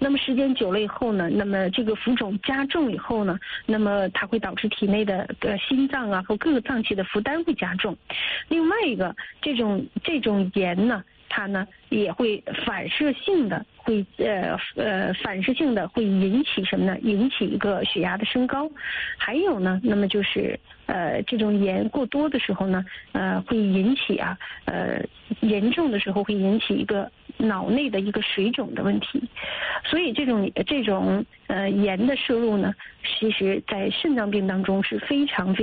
那么时间久了以后呢，那么这个浮肿加重以后呢，那么它会导致体内的心脏啊和各个脏器的负担会加重。另外一个，这种盐呢，它呢也会反射性的会引起什么呢？引起一个血压的升高。还有呢，那么就是这种盐过多的时候呢，会引起严重的时候会引起一个脑内的一个水肿的问题。所以这种盐的摄入呢，其实在肾脏病当中是非常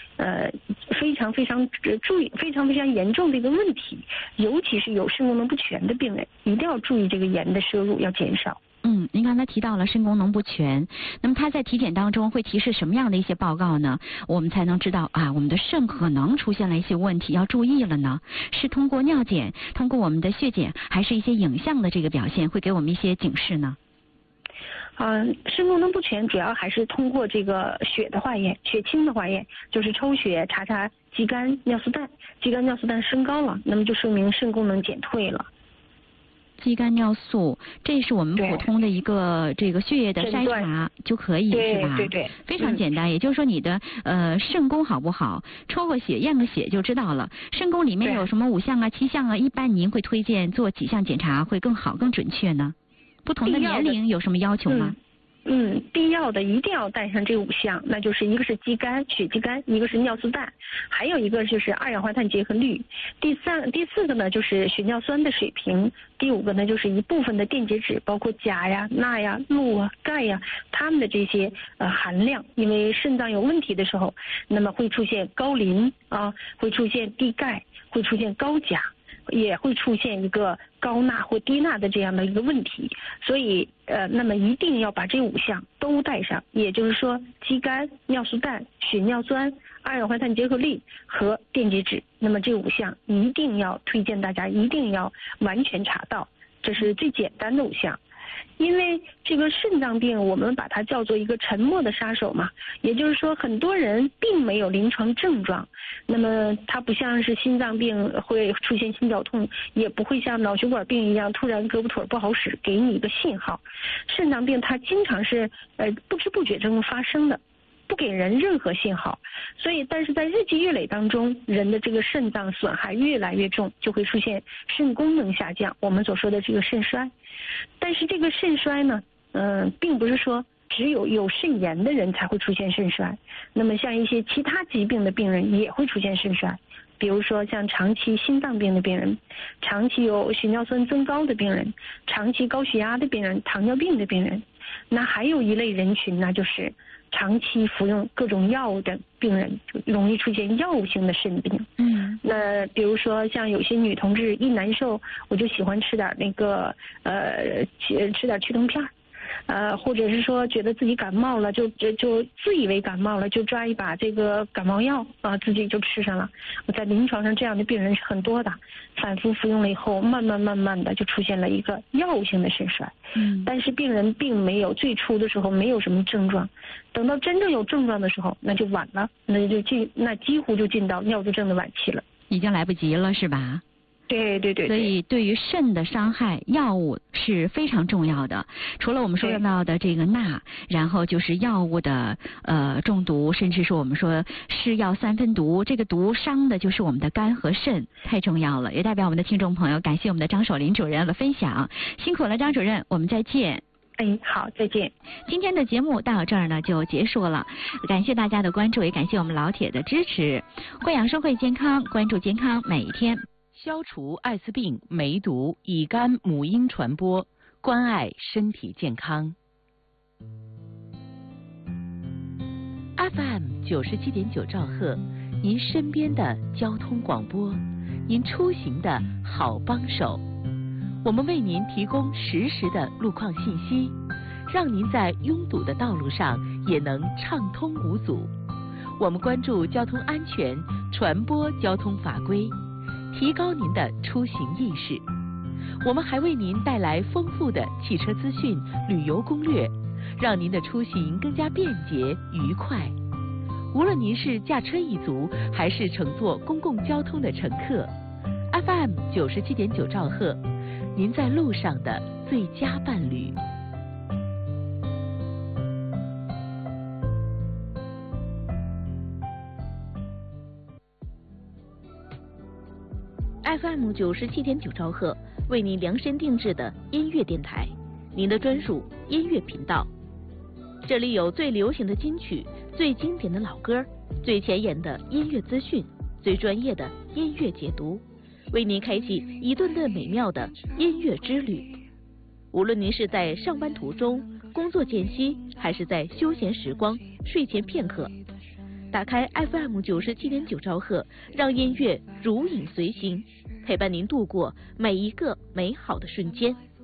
严重的一个问题，尤其是有肾功能不全的病人，一定要注意这个盐的摄入要减少。 您刚才提到了肾功能不全，那么它在体检当中会提示什么样的一些报告呢？我们才能知道我们的肾可能出现了一些问题，要注意了呢？是通过尿检，通过我们的血检，还是一些影像的这个表现会给我们一些警示呢？ 肾功能不全主要还是通过这个血的化验，血清的化验，就是抽血查肌酐、尿素氮，肌酐尿素氮升高了，那么就说明肾功能减退了。 肌酐尿素，这是我们普通的一个这个血液的筛查就可以，是吧？ 对， 非常简单。也就是说你的肾功好不好，抽个血验个血就知道了。肾功里面有什么5项啊、7项啊，一般您会推荐做几项检查会更好、更准确呢？不同的年龄有什么要求吗？ 必要的一定要带上这5项，那就是一个是肌酐、血肌酐，一个是尿素氮，还有一个就是二氧化碳结合率。第四个呢就是血尿酸的水平，第5个呢就是一部分的电解质，包括钾呀、钠呀、钼啊、钙呀，它们的这些含量。因为肾脏有问题的时候，那么会出现高磷会出现低钙，会出现高钾，也会出现一个高钠或低钠的这样的一个问题。所以那么一定要把这5项都带上，也就是说肌酐、尿素氮、血尿酸、二氧化碳结合率和电解质，那么这5项一定要推荐大家一定要完全查到，这是最简单的5项。因为这个肾脏病我们把它叫做一个沉默的杀手嘛，也就是说很多人并没有临床症状，那么它不像是心脏病会出现心绞痛，也不会像脑血管病一样突然胳膊腿不好使给你一个信号。肾脏病它经常是不知不觉中发生的，不给人任何信号，所以但是在日积月累当中，人的这个肾脏损害越来越重，就会出现肾功能下降，我们所说的这个肾衰。但是这个肾衰呢并不是说只有肾炎的人才会出现肾衰，那么像一些其他疾病的病人也会出现肾衰，比如说像长期心脏病的病人，长期有血尿酸增高的病人，长期高血压的病人，糖尿病的病人。那还有一类人群呢，就是长期服用各种药物的病人，就容易出现药物性的肾病。那比如说像有些女同志一难受，我就喜欢吃点吃点去痛片，或者是说觉得自己感冒了，就自以为感冒了，就抓一把这个感冒药自己就吃上了。我在临床上这样的病人是很多的，反复服用了以后，慢慢的就出现了一个药物性的肾衰。但是病人并没有最初的时候没有什么症状，等到真正有症状的时候，那就晚了，那几乎就进到尿毒症的晚期了， 已经来不及了，是吧？ 对。 所以对于肾的伤害，药物是非常重要的。除了我们说到的这个钠，然后就是药物的中毒，甚至是我们说是药3分毒，这个毒伤的就是我们的肝和肾，太重要了。也代表我们的听众朋友感谢我们的张守林主任的分享，辛苦了张主任，我们再见。 好，再见。 今天的节目到这儿呢就结束了，感谢大家的关注，也感谢我们老铁的支持。会养生会健康，关注健康每一天。 消除艾滋病、梅毒、乙肝母婴传播，关爱身体健康。FM 97.9兆赫，您身边的交通广播，您出行的好帮手。我们为您提供实时的路况信息，让您在拥堵的道路上也能畅通无阻。我们关注交通安全，传播交通法规，提高您的出行意识。我们还为您带来丰富的汽车资讯、旅游攻略，让您的出行更加便捷愉快。无论您是驾车一族，还是乘坐公共交通的乘客， FM 97.9兆赫，您在路上的最佳伴侣。 FM 97.9兆赫，为您量身定制的音乐电台，您的专属音乐频道。这里有最流行的金曲、最经典的老歌、最前沿的音乐资讯、最专业的音乐解读，为您开启一顿顿美妙的音乐之旅。无论您是在上班途中、工作间隙，还是在休闲时光、睡前片刻，打开 FM 97.9兆赫，让音乐如影随形，陪伴您度过每一个美好的瞬间。